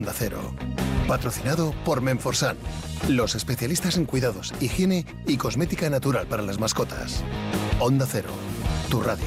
Onda Cero. Patrocinado por Menforsan, los especialistas en cuidados, higiene y cosmética natural para las mascotas. Onda Cero, tu radio.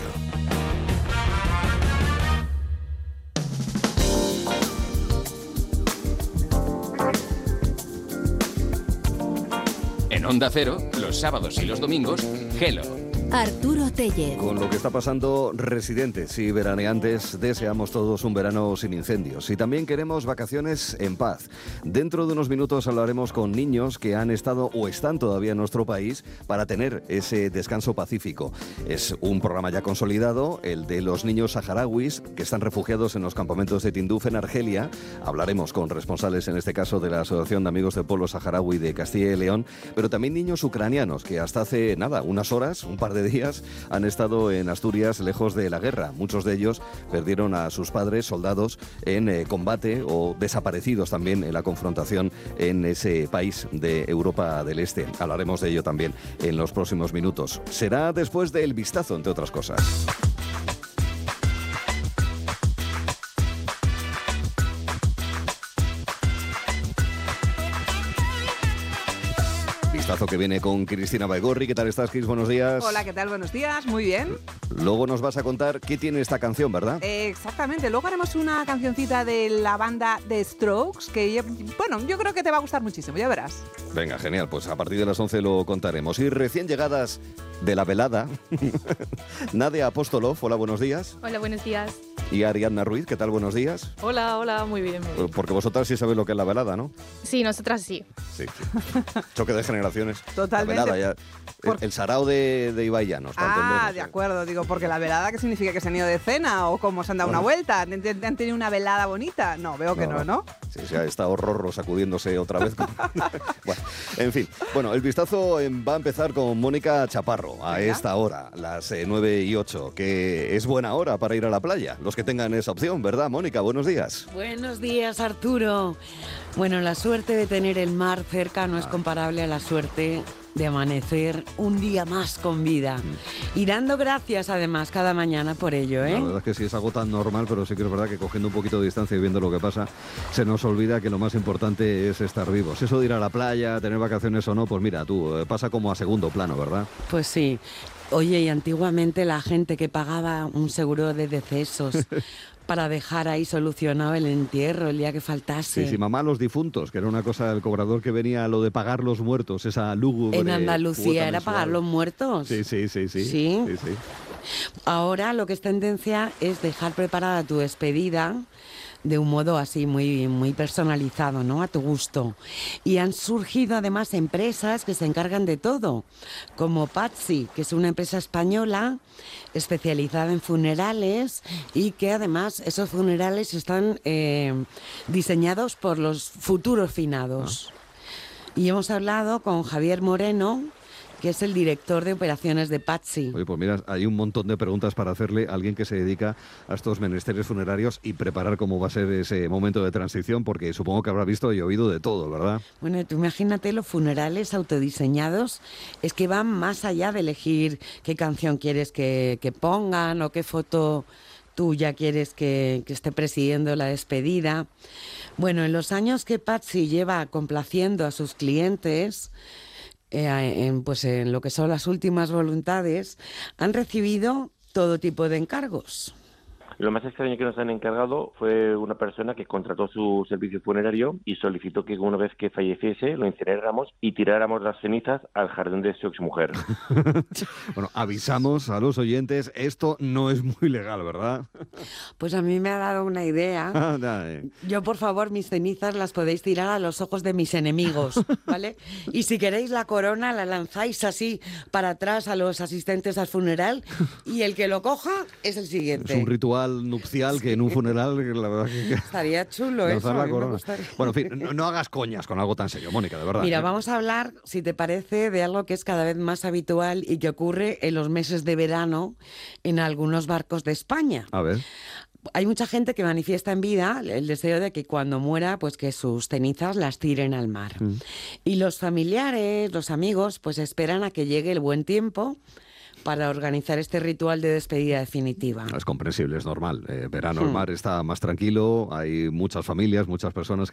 En Onda Cero, los sábados y los domingos, Hello. Arturo Tellez. Con lo que está pasando, residentes y veraneantes deseamos todos un verano sin incendios y también queremos vacaciones en paz. Dentro de unos minutos hablaremos con niños que han estado o están todavía en nuestro país para tener ese descanso pacífico. Es un programa ya consolidado, el de los niños saharauis que están refugiados en los campamentos de Tinduf en Argelia. Hablaremos con responsables, en este caso, de la Asociación de Amigos del Pueblo Saharaui de Castilla y León, pero también niños ucranianos que hasta hace unas horas, un par de días, han estado en Asturias lejos de la guerra. Muchos de ellos perdieron a sus padres, soldados, en combate o desaparecidos también en la confrontación en ese país de Europa del Este. Hablaremos de ello también en los próximos minutos. Será después del vistazo, entre otras cosas. Vistazo que viene con Cristina Baigorri. ¿Qué tal estás, Cris? Buenos días. Hola, ¿qué tal? Buenos días. Muy bien. Luego nos vas a contar qué tiene esta canción, ¿verdad? Exactamente. Luego haremos una cancioncita de la banda The Strokes que, yo creo que te va a gustar muchísimo. Ya verás. Venga, genial. Pues a partir de las 11 lo contaremos. Y recién llegadas de la velada, Nadia Apostolov. Hola, buenos días. Hola, buenos días. Y Ariadna Ruiz. ¿Qué tal? Buenos días. Hola, muy bien. Porque vosotras sí sabéis lo que es la velada, ¿no? Sí, nosotras sí. Sí. Choque de generaciones. Totalmente. La velada, el sarao de Ibai Llanos. De acuerdo. Digo, porque la velada, ¿qué significa? ¿Que se han ido de cena o cómo se han dado una vuelta? ¿Han tenido una velada bonita? No, veo que no. Sí, ha estado Rorro sacudiéndose otra vez. Bueno, en fin. Bueno, el vistazo va a empezar con Mónica Chaparro a esta hora, las 9:08, que es buena hora para ir a la playa. Los que tengan esa opción, ¿verdad, Mónica? Buenos días. Buenos días, Arturo. Bueno, la suerte de tener el mar cerca no es comparable a la suerte de amanecer un día más con vida. Y dando gracias, además, cada mañana por ello, ¿eh? La verdad es que sí, es algo tan normal, pero sí que es verdad que cogiendo un poquito de distancia y viendo lo que pasa, se nos olvida que lo más importante es estar vivos. Eso de ir a la playa, tener vacaciones o no, pues mira, pasa como a segundo plano, ¿verdad? Pues sí. Oye, y antiguamente la gente que pagaba un seguro de decesos para dejar ahí solucionado el entierro el día que faltase. Sí, mamá, los difuntos, que era una cosa del cobrador que venía lo de pagar los muertos, esa lúgubre. En Andalucía era pagar los muertos. Sí. Ahora lo que es tendencia es dejar preparada tu despedida de un modo así muy personalizado, ¿no? A tu gusto. Y han surgido además empresas que se encargan de todo, como Patsi, que es una empresa española especializada en funerales y que además esos funerales están diseñados por los futuros finados. Y hemos hablado con Javier Moreno, que es el director de operaciones de Patsi. Oye, pues mira, hay un montón de preguntas para hacerle a alguien que se dedica a estos menesteres funerarios y preparar cómo va a ser ese momento de transición, porque supongo que habrá visto y oído de todo, ¿verdad? Bueno, tú imagínate, los funerales autodiseñados es que van más allá de elegir qué canción quieres que pongan o qué foto tuya quieres que esté presidiendo la despedida. Bueno, en los años que Patsi lleva complaciendo a sus clientes, en lo que son las últimas voluntades, han recibido todo tipo de encargos. Lo más extraño que nos han encargado fue una persona que contrató su servicio funerario y solicitó que una vez que falleciese lo incineráramos y tiráramos las cenizas al jardín de su exmujer. Bueno, avisamos a los oyentes, esto no es muy legal, ¿verdad? Pues a mí me ha dado una idea. Yo, por favor, mis cenizas las podéis tirar a los ojos de mis enemigos, ¿vale? Y si queréis la corona la lanzáis así para atrás a los asistentes al funeral y el que lo coja es el siguiente. Es un ritual nupcial que en un funeral, la verdad que estaría chulo eso. La corona. Bueno, en fin, no hagas coñas con algo tan serio, Mónica, de verdad. Mira, vamos a hablar, si te parece, de algo que es cada vez más habitual y que ocurre en los meses de verano en algunos barcos de España. A ver. Hay mucha gente que manifiesta en vida el deseo de que cuando muera, pues que sus cenizas las tiren al mar. Y los familiares, los amigos, pues esperan a que llegue el buen tiempo para organizar este ritual de despedida definitiva. Es comprensible, es normal. Verano, el mar está más tranquilo, hay muchas familias, muchas personas